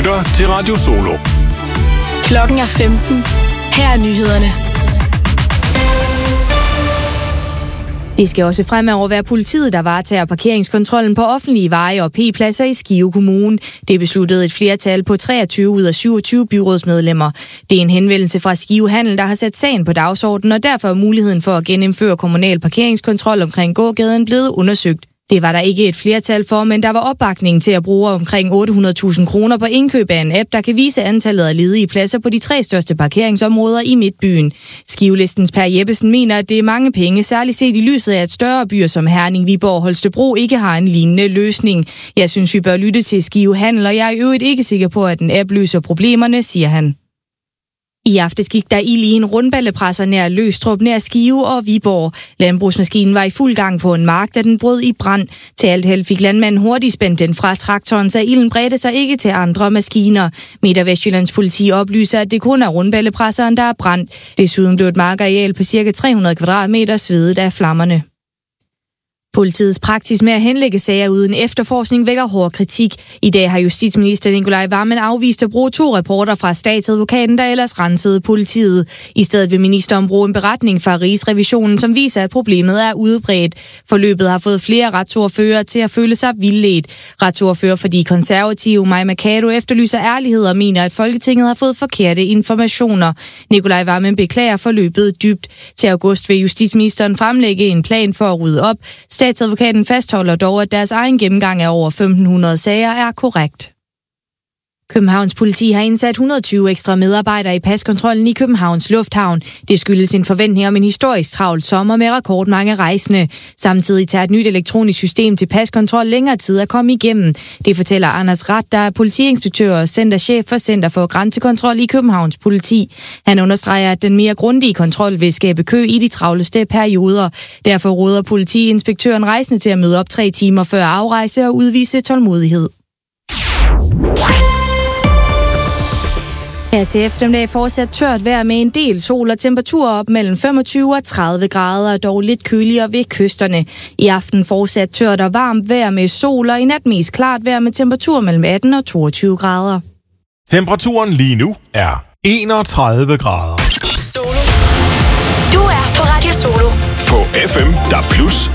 lytter til Radio Solo. Klokken er 15. Her er nyhederne. Det skal også fremover være politiet, der varetager parkeringskontrollen på offentlige veje og P-pladser i Skive Kommune. Det besluttede et flertal på 23 ud af 27 byrådsmedlemmer. Det er en henvendelse fra Skive Handel, der har sat sagen på dagsordenen, og derfor er muligheden for at genindføre kommunal parkeringskontrol omkring gågaden blevet undersøgt. Det var der ikke et flertal for, men der var opbakning til at bruge omkring 800.000 kroner på indkøb af en app, der kan vise antallet af ledige pladser på de 3 største parkeringsområder i Midtbyen. Skivlistens Per Jeppesen mener, at det er mange penge, særligt set i lyset af, at større byer som Herning, Viborg og Holstebro ikke har en lignende løsning. Jeg synes, vi bør lytte til Skive Handel, og jeg er i øvrigt ikke sikker på, at en app løser problemerne, siger han. I aftes gik der ild i en rundballepresser nær Løgstrup nær Skive og Viborg. Landbrugsmaskinen var i fuld gang på en mark, da den brød i brand. Til alt held fik landmanden hurtigt spændt den fra traktoren, så ilden bredte sig ikke til andre maskiner. Midt- og Vestjyllands politi oplyser, at det kun er rundballepresseren, der er brændt. Desuden blev et markareal på ca. 300 kvadratmeter svedet af flammerne. Politiets praksis med at henlægge sager uden efterforskning vækker hård kritik. I dag har justitsminister Nicolai Wammen afvist at bruge 2 rapporter fra statsadvokaten, der ellers rensede politiet. I stedet vil ministeren bruge en beretning fra Rigsrevisionen, som viser, at problemet er udbredt. Forløbet har fået flere retsordfører til at føle sig vildledt. Retsordfører for de konservative, Mai Mercado, efterlyser ærlighed og mener, at Folketinget har fået forkerte informationer. Nicolai Wammen beklager forløbet dybt. Til august vil justitsministeren fremlægge en plan for at rydde op. Statsadvokaten fastholder dog, at deres egen gennemgang af over 1.500 sager er korrekt. Københavns politi har indsat 120 ekstra medarbejdere i paskontrollen i Københavns Lufthavn. Det skyldes en forventning om en historisk travl sommer med rekordmange rejsende. Samtidig tager et nyt elektronisk system til paskontrol længere tid at komme igennem. Det fortæller Anders Rat, der er politiinspektør og centerchef for Center for Grænsekontrol i Københavns politi. Han understreger, at den mere grundige kontrol vil skabe kø i de travleste perioder. Derfor råder politiinspektøren rejsende til at møde op 3 timer før afrejse og udvise tålmodighed. Her til eftermiddag fortsat tørt vejr med en del sol og temperaturer op mellem 25 og 30 grader, dog lidt køligere ved kysterne. I aften fortsat tørt og varmt vejr med sol, og i nat mest klart vejr med temperatur mellem 18 og 22 grader. Temperaturen lige nu er 31 grader. Solo. Du er på Radio Solo. På FM, der plus